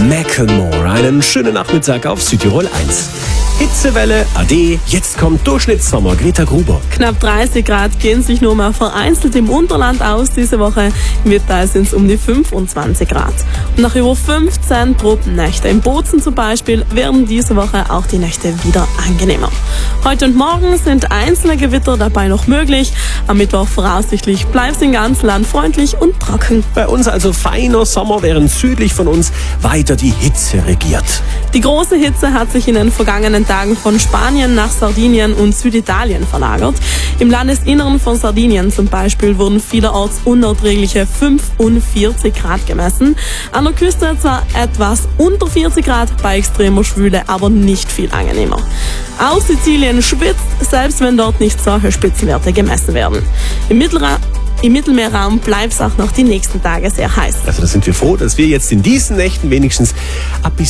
Macklemore. Einen schönen Nachmittag auf Südtirol 1. Hitzewelle, Ade, jetzt kommt Durchschnittssommer. Greta Gruber. Knapp 30 Grad gehen sich nur mal vereinzelt im Unterland aus diese Woche. Im Mittel sind es um die 25 Grad. Und nach über 15 Tropennächte in Bozen zum Beispiel werden diese Woche auch die Nächte wieder angenehmer. Heute und morgen sind einzelne Gewitter dabei noch möglich. Am Mittwoch voraussichtlich bleibt es im ganzen Land freundlich und trocken. Bei uns also feiner Sommer, während südlich von uns weiter die Hitze regiert. Die große Hitze hat sich in den vergangenen Tagen von Spanien nach Sardinien und Süditalien verlagert. Im Landesinneren von Sardinien zum Beispiel wurden vielerorts unerträgliche 45 Grad gemessen. An der Küste zwar etwas unter 40 Grad, bei extremer Schwüle aber nicht viel angenehmer. Auch Sizilien schwitzt, selbst wenn dort nicht solche Spitzenwerte gemessen werden. Im Mittelmeerraum bleibt es auch noch die nächsten Tage sehr heiß. Also da sind wir froh, dass wir jetzt in diesen Nächten wenigstens ein bisschen